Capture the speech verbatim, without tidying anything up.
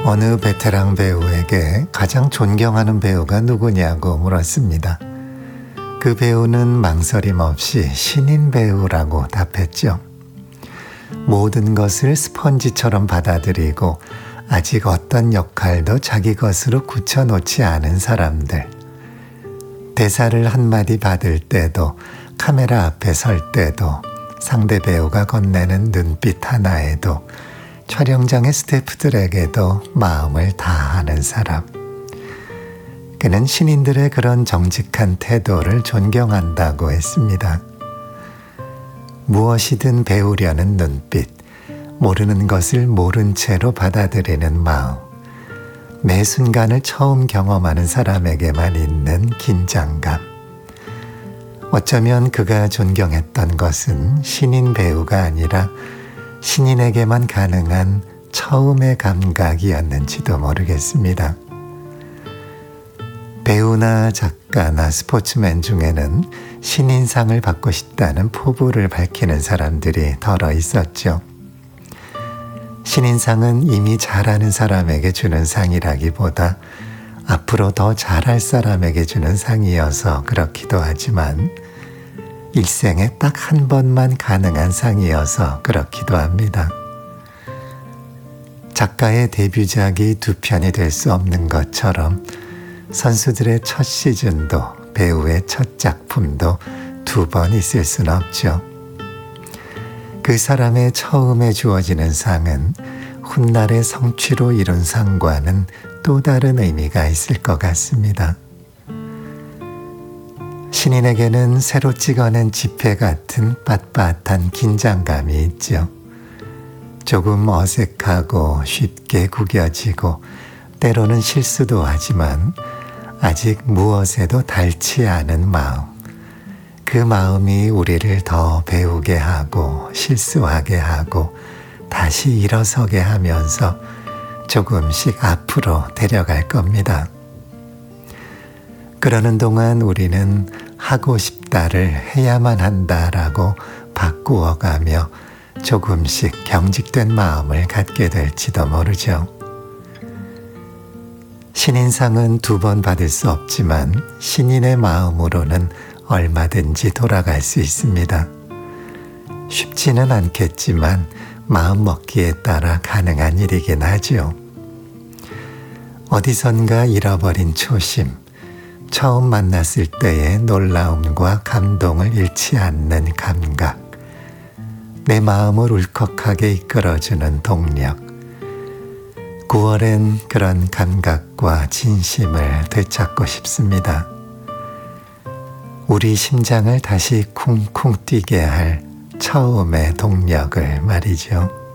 어느 베테랑 배우에게 가장 존경하는 배우가 누구냐고 물었습니다. 그 배우는 망설임 없이 신인 배우라고 답했죠. 모든 것을 스펀지처럼 받아들이고 아직 어떤 역할도 자기 것으로 굳혀놓지 않은 사람들. 대사를 한마디 받을 때도, 카메라 앞에 설 때도, 상대 배우가 건네는 눈빛 하나에도, 촬영장의 스태프들에게도 마음을 다하는 사람. 그는 신인들의 그런 정직한 태도를 존경한다고 했습니다. 무엇이든 배우려는 눈빛, 모르는 것을 모른 채로 받아들이는 마음, 매 순간을 처음 경험하는 사람에게만 있는 긴장감. 어쩌면 그가 존경했던 것은 신인 배우가 아니라 신인에게만 가능한 처음의 감각이었는지도 모르겠습니다. 배우나 작가나 스포츠맨 중에는 신인상을 받고 싶다는 포부를 밝히는 사람들이 덜어 있었죠. 신인상은 이미 잘하는 사람에게 주는 상이라기보다 앞으로 더 잘할 사람에게 주는 상이어서 그렇기도 하지만 일생에 딱 한 번만 가능한 상이어서 그렇기도 합니다. 작가의 데뷔작이 두 편이 될 수 없는 것처럼 선수들의 첫 시즌도 배우의 첫 작품도 두 번 있을 수는 없죠. 그 사람의 처음에 주어지는 상은 훗날의 성취로 이룬 상과는 또 다른 의미가 있을 것 같습니다. 신인에게는 새로 찍어낸 지폐 같은 빳빳한 긴장감이 있죠. 조금 어색하고 쉽게 구겨지고 때로는 실수도 하지만 아직 무엇에도 닳지 않은 마음. 그 마음이 우리를 더 배우게 하고 실수하게 하고 다시 일어서게 하면서 조금씩 앞으로 데려갈 겁니다. 그러는 동안 우리는 하고 싶다를 해야만 한다라고 바꾸어가며 조금씩 경직된 마음을 갖게 될지도 모르죠. 신인상은 두 번 받을 수 없지만 신인의 마음으로는 얼마든지 돌아갈 수 있습니다. 쉽지는 않겠지만 마음먹기에 따라 가능한 일이긴 하죠. 어디선가 잃어버린 초심, 처음 만났을 때의 놀라움과 감동을 잃지 않는 감각, 내 마음을 울컥하게 이끌어주는 동력. 구월엔 그런 감각과 진심을 되찾고 싶습니다. 우리 심장을 다시 쿵쿵 뛰게 할 처음의 동력을 말이죠.